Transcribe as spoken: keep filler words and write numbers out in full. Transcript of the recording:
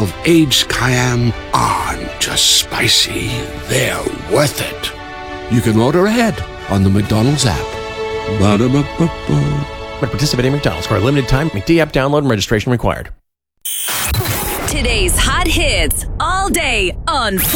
of aged cayenne aren't just spicy, they're worth it. You can order ahead on the McDonald's app. Ba-da-ba-ba-ba. But participating McDonald's for a limited time. McD app download and registration required. Today's hot hits all day on